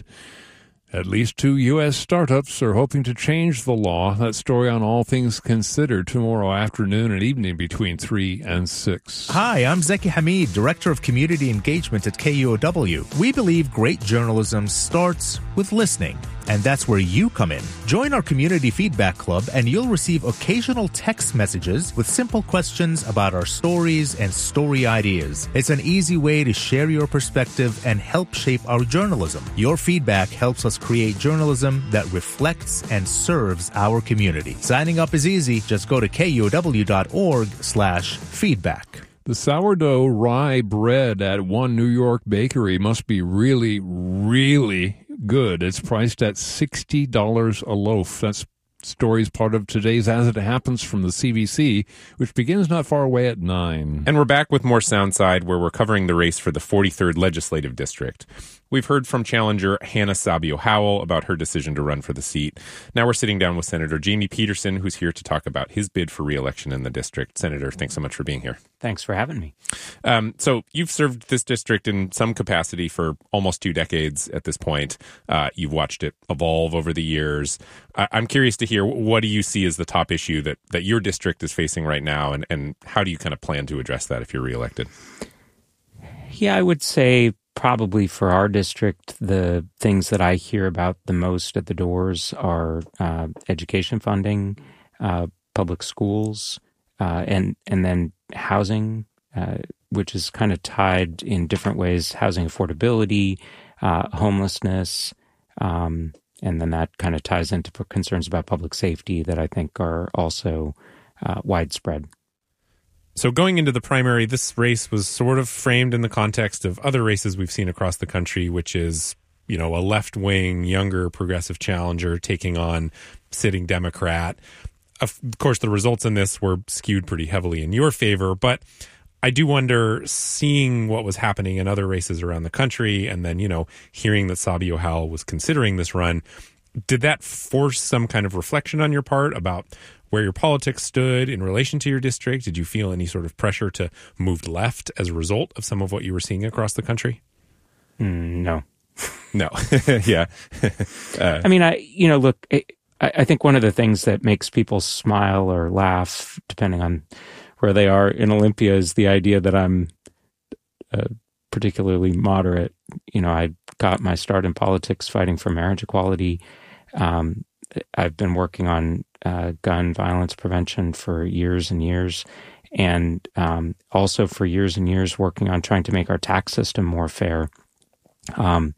at least two U S startups are hoping to change the law. That story on All Things Considered tomorrow afternoon and evening between three and six. Hi, I'm Zeki Hamid, Director of Community Engagement at K U O W. We believe great journalism starts with listening, and that's where you come in. Join our Community Feedback Club, and you'll receive occasional text messages with simple questions about our stories and story ideas. It's an easy way to share your perspective and help shape our journalism. Your feedback helps us create journalism that reflects and serves our community. Signing up is easy. Just go to kuow.org slash feedback. The sourdough rye bread at one New York bakery must be really, really good. It's priced at sixty dollars a loaf. That's stories part of today's As It Happens from the C B C, which begins not far away at nine. And we're back with more Soundside, where we're covering the race for the forty-third Legislative District. We've heard from challenger Hannah Sabio Howell about her decision to run for the seat. Now we're sitting down with Senator Jamie Peterson, who's here to talk about his bid for re-election in the district. Senator, thanks so much for being here. Thanks for having me. Um, so you've served this district in some capacity for almost two decades at this point. Uh, you've watched it evolve over the years. I- I'm curious to hear, what do you see as the top issue that, that your district is facing right now, and, and how do you kind of plan to address that if you're reelected? Yeah, I would say probably for our district, the things that I hear about the most at the doors are uh, education funding, uh, public schools, uh, and and then housing, uh, which is kind of tied in different ways: housing affordability, uh, homelessness, um, and then that kind of ties into concerns about public safety that I think are also uh, widespread. So going into the primary, this race was sort of framed in the context of other races we've seen across the country, which is, you know, a left-wing, younger progressive challenger taking on sitting Democrat. Of course, the results in this were skewed pretty heavily in your favor, but I do wonder, seeing what was happening in other races around the country and then, you know, hearing that Sabio Howell was considering this run, did that force some kind of reflection on your part about where your politics stood in relation to your district? Did you feel any sort of pressure to move left as a result of some of what you were seeing across the country? Mm, no. No. Yeah. uh, I mean, I, you know, look, I, I think one of the things that makes people smile or laugh, depending on where they are in Olympia is the idea that I'm uh, particularly moderate. You know, I got my start in politics fighting for marriage equality. Um, I've been working on uh, gun violence prevention for years and years, and um, also for years and years working on trying to make our tax system more fair. Um,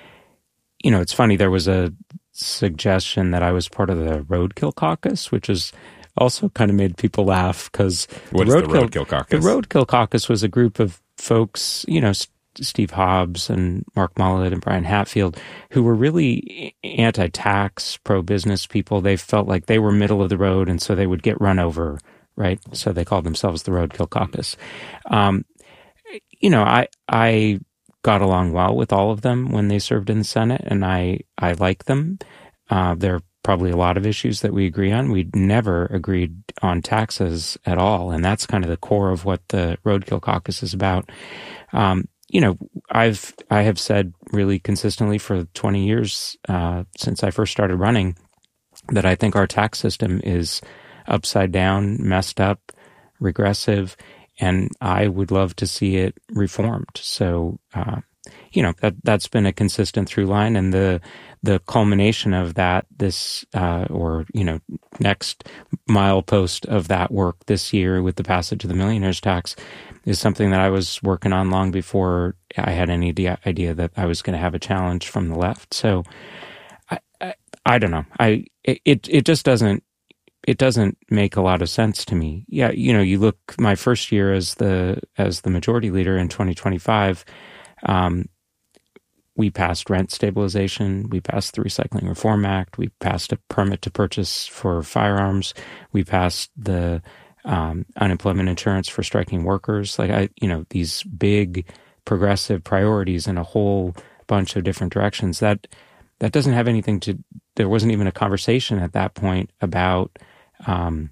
you know, it's funny, there was a suggestion that I was part of the Roadkill Caucus, which is also kind of made people laugh because what the is Roadkill, the Roadkill Caucus? The Roadkill Caucus was a group of folks, you know, St- Steve Hobbs and Mark Mullet and Brian Hatfield, who were really anti-tax, pro-business people. They felt like they were middle of the road, and so they would get run over, right? So they called themselves the Roadkill Caucus. Um, you know, I I got along well with all of them when they served in the Senate, and I, I like them. Uh, there are probably a lot of issues that we agree on. We never agreed on taxes at all, and that's kind of the core of what the Roadkill Caucus is about. Um, you know, I've I have said really consistently for twenty years uh, since I first started running that I think our tax system is upside down, messed up, regressive, and I would love to see it reformed. So, uh, you know, that that's been a consistent through line, and the the culmination of that, this uh, or you know, next milepost of that work this year with the passage of the millionaire's tax is something that I was working on long before I had any idea, idea that I was going to have a challenge from the left. So, I, I, I don't know. I it it just doesn't. It doesn't make a lot of sense to me. Yeah, you know, you look my first year as the as the majority leader in twenty twenty-five, um, we passed rent stabilization, we passed the Recycling Reform Act, we passed a permit to purchase for firearms, we passed the um, unemployment insurance for striking workers. Like I, you know, these big progressive priorities in a whole bunch of different directions. That that doesn't have anything to. There wasn't even a conversation at that point about Um,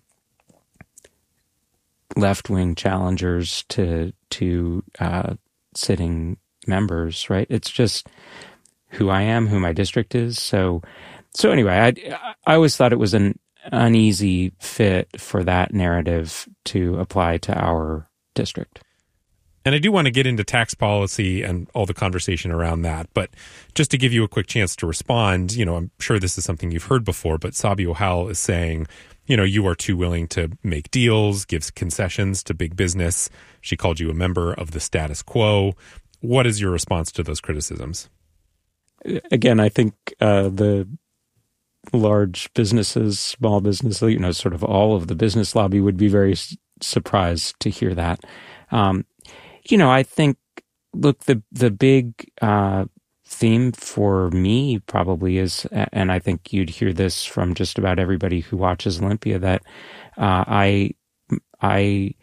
left-wing challengers to to uh, sitting members, right? It's just who I am, who my district is. So, so anyway, I I always thought it was an uneasy fit for that narrative to apply to our district. And I do want to get into tax policy and all the conversation around that. But just to give you a quick chance to respond, you know, I'm sure this is something you've heard before, but Sabio Howell is saying, you know, you are too willing to make deals, gives concessions to big business. She called you a member of the status quo. What is your response to those criticisms? Again, I think uh, the large businesses, small businesses, you know, sort of all of the business lobby would be very s- surprised to hear that. Um, You know, I think, look, the the big uh, theme for me probably is, and I think you'd hear this from just about everybody who watches Olympia, that uh, I I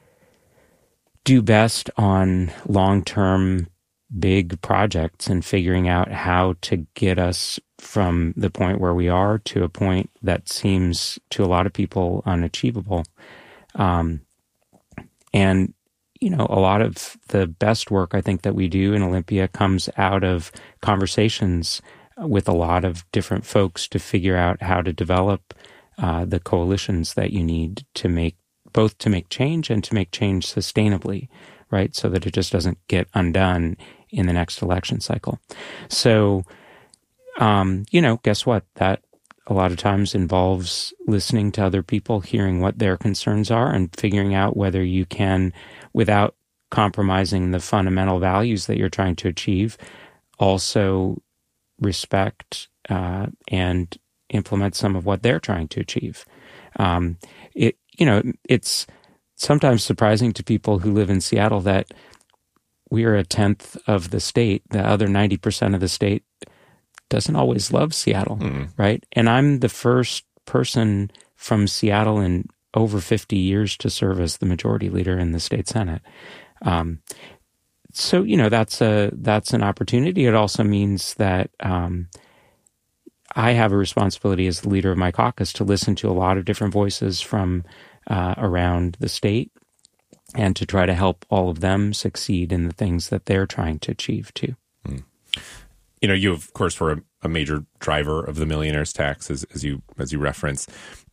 do best on long-term big projects and figuring out how to get us from the point where we are to a point that seems to a lot of people unachievable. Um, and You know, a lot of the best work I think that we do in Olympia comes out of conversations with a lot of different folks to figure out how to develop uh, the coalitions that you need to make, both to make change and to make change sustainably, right? So that it just doesn't get undone in the next election cycle. So, um, you know, guess what? That a lot of times involves listening to other people, hearing what their concerns are, and figuring out whether you can, without compromising the fundamental values that you're trying to achieve, also respect uh, and implement some of what they're trying to achieve. Um, it, you know, it's sometimes surprising to people who live in Seattle that we are a tenth of the state. The other ninety percent of the state doesn't always love Seattle, mm. right? And I'm the first person from Seattle in over fifty years to serve as the majority leader in the state Senate. Um, so, you know, that's a that's an opportunity. It also means that um, I have a responsibility as the leader of my caucus to listen to a lot of different voices from uh, around the state and to try to help all of them succeed in the things that they're trying to achieve too. Mm. You know, you, of course, were a, a major driver of the millionaire's tax, as, as you as you reference.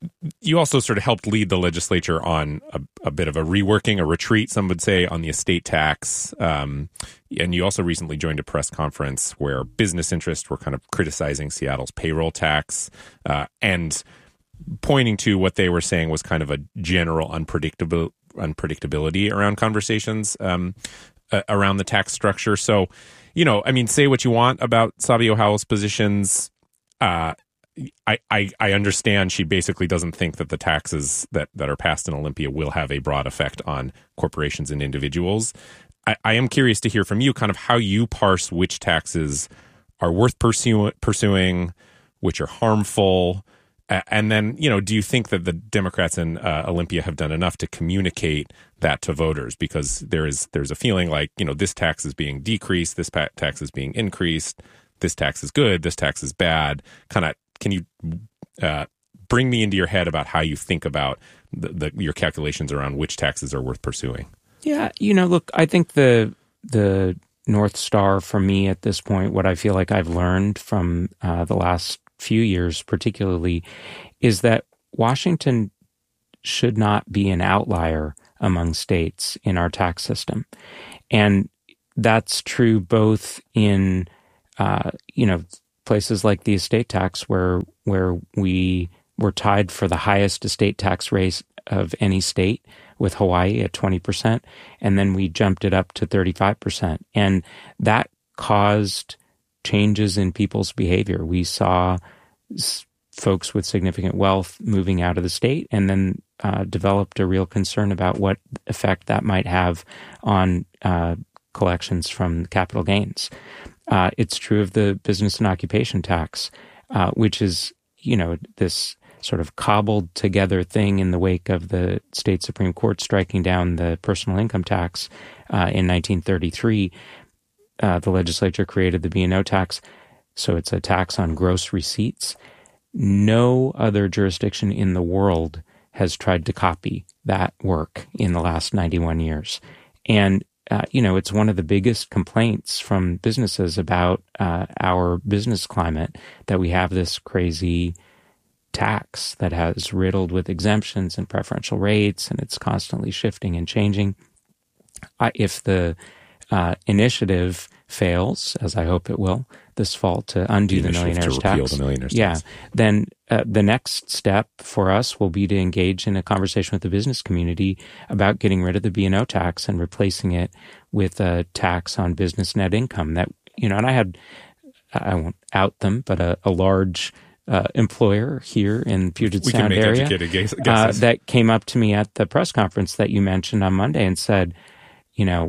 you also sort of helped lead the legislature on a, a bit of a reworking, a retreat, some would say, on the estate tax. Um, and you also recently joined a press conference where business interests were kind of criticizing Seattle's payroll tax uh, and pointing to what they were saying was kind of a general unpredictable unpredictability around conversations um, uh, around the tax structure. So, you know, I mean, say what you want about Sabio Howell's positions. Uh, I, I, I understand she basically doesn't think that the taxes that, that are passed in Olympia will have a broad effect on corporations and individuals. I, I am curious to hear from you kind of how you parse which taxes are worth pursue, pursuing, which are harmful. And then, you know, do you think that the Democrats in uh, Olympia have done enough to communicate that to voters? Because there is there's a feeling like, you know, this tax is being decreased, this tax is being increased, this tax is good, this tax is bad. Kind of, can you uh, bring me into your head about how you think about the, the, your calculations around which taxes are worth pursuing? Yeah, you know, look, I think the the North Star for me at this point, what I feel like I've learned from uh, the last few years particularly, is that Washington should not be an outlier among states in our tax system. And that's true both in, uh, you know, places like the estate tax where where we were tied for the highest estate tax rate of any state with Hawaii at twenty percent, and then we jumped it up to thirty-five percent. And that caused changes in people's behavior. We saw s- folks with significant wealth moving out of the state, and then uh, developed a real concern about what effect that might have on uh, collections from capital gains. Uh, it's true of the business and occupation tax, uh, which is, you know, this sort of cobbled together thing in the wake of the state Supreme Court striking down the personal income tax uh, in nineteen thirty-three. Uh, the legislature created the B and O tax, so it's a tax on gross receipts. No other jurisdiction in the world has tried to copy that work in the last ninety-one years. And, uh, you know, it's one of the biggest complaints from businesses about uh, our business climate that we have this crazy tax that has riddled with exemptions and preferential rates, and it's constantly shifting and changing. Uh, if the uh, initiative fails, as I hope it will, this fall to undo the, the millionaire's tax, the millionaire's yeah, tax. then uh, the next step for us will be to engage in a conversation with the business community about getting rid of the B and O tax and replacing it with a tax on business net income. That, you know, and I had, I won't out them, but a, a large Uh, employer here in Puget we Sound can make area educated guesses. Uh, that came up to me at the press conference that you mentioned on Monday and said, you know,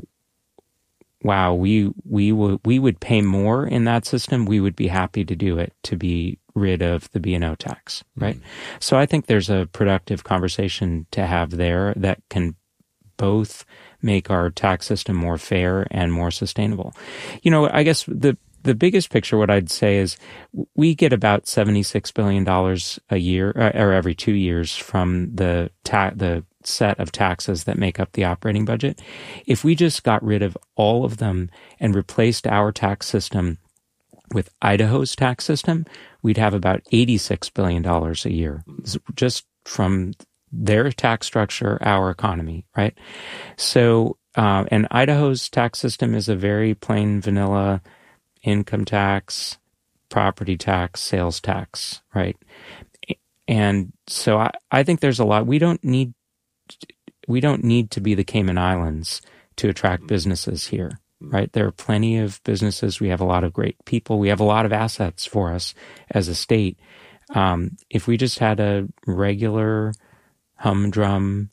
wow, we we would we would pay more in that system. We would be happy to do it to be rid of the B and O tax, right? Mm-hmm. So I think there's a productive conversation to have there that can both make our tax system more fair and more sustainable. You know, I guess the The biggest picture, what I'd say is we get about seventy-six billion dollars a year, or every two years, from the ta- the set of taxes that make up the operating budget. If we just got rid of all of them and replaced our tax system with Idaho's tax system, we'd have about eighty-six billion dollars a year, just from their tax structure, our economy, right? So, uh, and Idaho's tax system is a very plain vanilla income tax, property tax, sales tax, right? And so I, I think there's a lot. We don't need we don't need to be the Cayman Islands to attract businesses here, right? There are plenty of businesses. We have a lot of great people. We have a lot of assets for us as a state. Um, if we just had a regular humdrum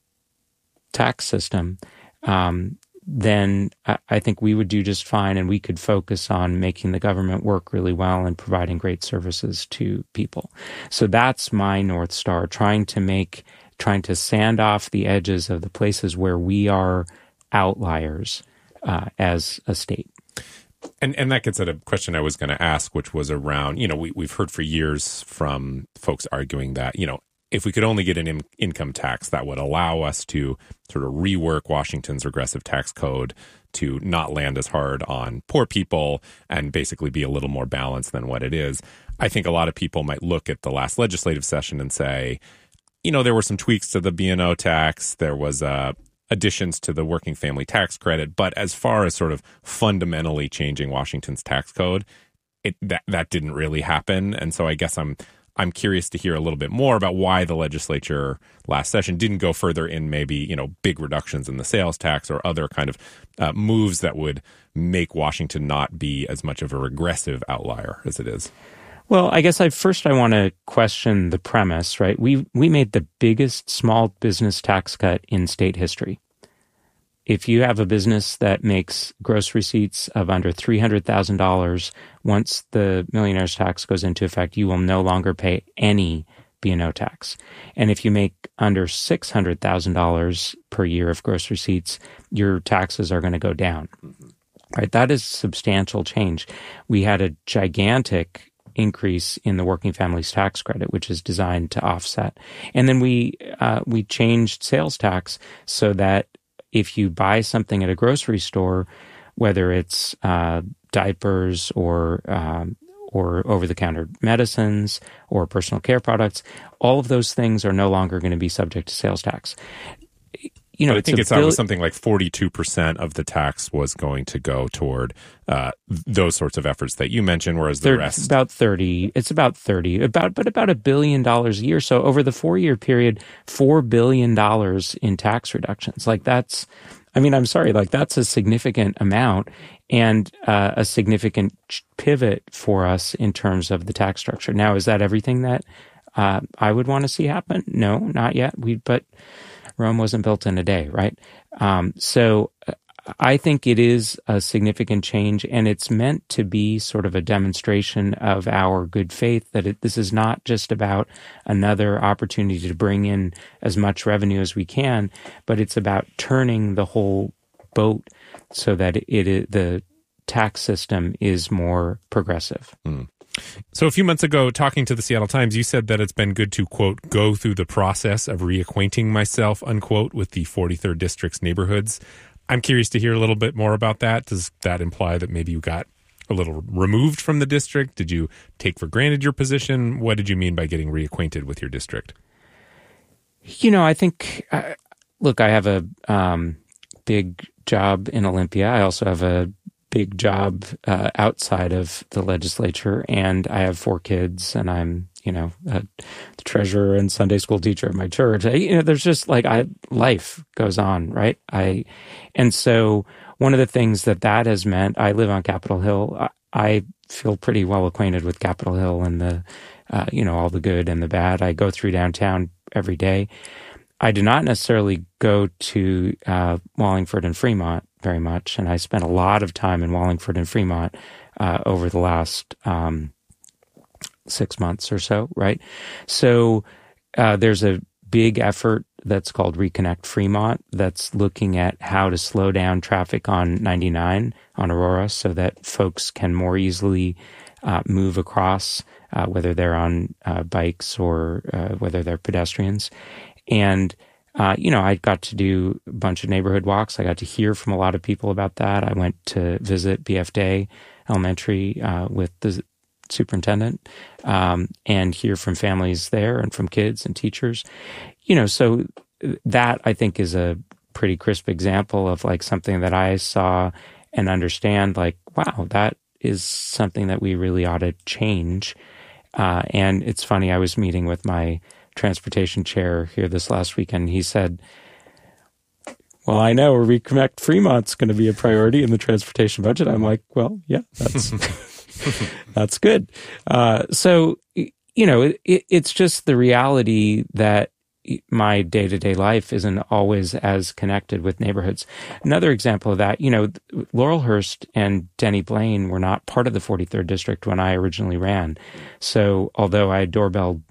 tax system, um, then I think we would do just fine, and we could focus on making the government work really well and providing great services to people. So that's my North Star, trying to make, trying to sand off the edges of the places where we are outliers uh, as a state. And and that gets at a question I was going to ask, which was around, you know, we, we've heard for years from folks arguing that, you know, if we could only get an in- income tax that would allow us to sort of rework Washington's regressive tax code to not land as hard on poor people and basically be a little more balanced than what it is. I think a lot of people might look at the last legislative session and say, you know, there were some tweaks to the B and O tax. There was uh, additions to the working family tax credit. But as far as sort of fundamentally changing Washington's tax code, it that, that didn't really happen. And so I guess I'm I'm curious to hear a little bit more about why the legislature last session didn't go further in maybe, you know, big reductions in the sales tax or other kind of uh, moves that would make Washington not be as much of a regressive outlier as it is. Well, I guess I first I want to question the premise, right? We we made the biggest small business tax cut in state history. If you have a business that makes gross receipts of under three hundred thousand dollars, once the millionaire's tax goes into effect, you will no longer pay any B and O tax. And if you make under six hundred thousand dollars per year of gross receipts, your taxes are going to go down. Right? That is substantial change. We had a gigantic increase in the working families tax credit, which is designed to offset. And then we uh, we changed sales tax so that if you buy something at a grocery store, whether it's uh, diapers or um, or over-the-counter medicines or personal care products, all of those things are no longer going to be subject to sales tax. You know, but I it's think a it's bill- was something like forty-two percent of the tax was going to go toward uh, those sorts of efforts that you mentioned, whereas the They're rest about thirty. It's about thirty. About but about a billion dollars a year. So over the four-year period, four billion dollars in tax reductions. Like that's, I mean, I'm sorry, like that's a significant amount and uh, a significant pivot for us in terms of the tax structure. Now, is that everything that uh, I would want to see happen? No, not yet. We but. Rome wasn't built in a day, right? Um, so I think it is a significant change, and it's meant to be sort of a demonstration of our good faith that it, this is not just about another opportunity to bring in as much revenue as we can, but it's about turning the whole boat so that it, it the tax system is more progressive. Mm. So a few months ago, talking to the Seattle Times, you said that it's been good to, quote, go through the process of reacquainting myself, unquote, with the forty-third District's neighborhoods. I'm curious to hear a little bit more about that. Does that imply that maybe you got a little removed from the district? Did you take for granted your position? What did you mean by getting reacquainted with your district? You know, I think, uh, look, I have a um, big job in Olympia. I also have a big job uh, outside of the legislature, and I have four kids, and I'm, you know, a treasurer and Sunday school teacher at my church. I, you know, there's just like I life goes on, right? I, and so one of the things that that has meant, I live on Capitol Hill. I, I feel pretty well acquainted with Capitol Hill and the, uh, you know, all the good and the bad. I go through downtown every day. I do not necessarily go to uh, Wallingford and Fremont very much, and I spent a lot of time in Wallingford and Fremont uh, over the last um, six months or so, right? So uh, there's a big effort that's called Reconnect Fremont that's looking at how to slow down traffic on ninety-nine on Aurora so that folks can more easily uh, move across, uh, whether they're on uh, bikes or uh, whether they're pedestrians. And, uh, you know, I got to do a bunch of neighborhood walks. I got to hear from a lot of people about that. I went to visit B F Day Elementary uh, with the superintendent um, and hear from families there and from kids and teachers. You know, so that I think is a pretty crisp example of like something that I saw and understand like, wow, that is something that we really ought to change. Uh, and it's funny, I was meeting with my transportation chair here this last weekend. He said, well, I know Reconnect Fremont's going to be a priority in the transportation budget. I'm like, well, yeah, that's that's good. Uh, so, you know, it, it, it's just the reality that my day-to-day life isn't always as connected with neighborhoods. Another example of that, you know, Laurelhurst and Denny Blaine were not part of the forty-third District when I originally ran. So although I doorbelled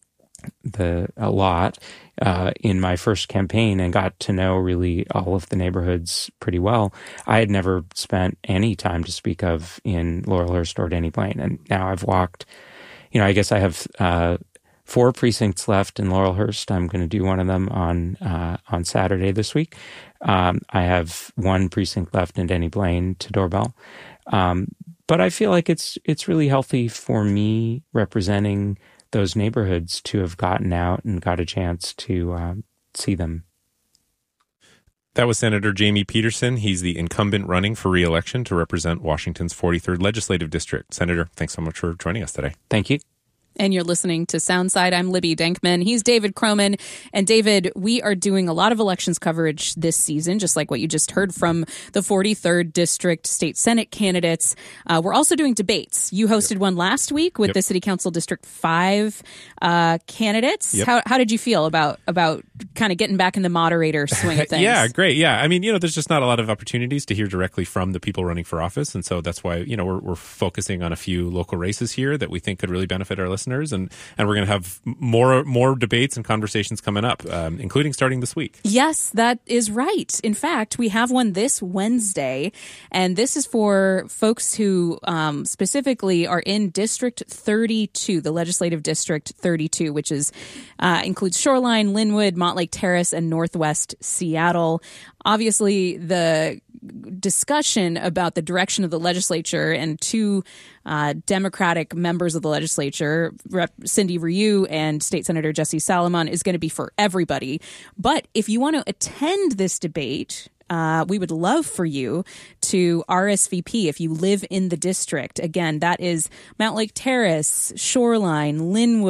the a lot uh, in my first campaign and got to know really all of the neighborhoods pretty well, I had never spent any time to speak of in Laurelhurst or Denny Blaine. And now I've walked, you know, I guess I have uh, four precincts left in Laurelhurst. I'm going to do one of them on uh, on Saturday this week. Um, I have one precinct left in Denny Blaine to doorbell. Um, but I feel like it's it's really healthy for me representing those neighborhoods to have gotten out and got a chance to uh, see them. That was Senator Jamie Peterson. He's the incumbent running for re-election to represent Washington's forty-third Legislative District. Senator, thanks so much for joining us today. Thank you. And you're listening to Soundside. I'm Libby Denkman. He's David Croman. And David, we are doing a lot of elections coverage this season, just like what you just heard from the forty-third District State Senate candidates. Uh, we're also doing debates. You hosted yep. one last week with yep. the City Council District five uh, candidates. Yep. How, how did you feel about about kind of getting back in the moderator swing of things? Yeah, great. Yeah. I mean, you know, there's just not a lot of opportunities to hear directly from the people running for office. And so that's why, you know, we're, we're focusing on a few local races here that we think could really benefit our listeners. And, and we're going to have more more debates and conversations coming up, um, including starting this week. Yes, that is right. In fact, we have one this Wednesday, and this is for folks who um, specifically are in District thirty-two, the Legislative District thirty-two, which is uh, includes Shoreline, Linwood, Montlake Terrace, and Northwest Seattle. Obviously, the discussion about the direction of the legislature and two uh, Democratic members of the legislature, Rep. Cindy Ryu and State Senator Jesse Salomon, is going to be for everybody. But if you want to attend this debate, Uh, we would love for you to R S V P if you live in the district. Again, that is Montlake Terrace, Shoreline, Linwood,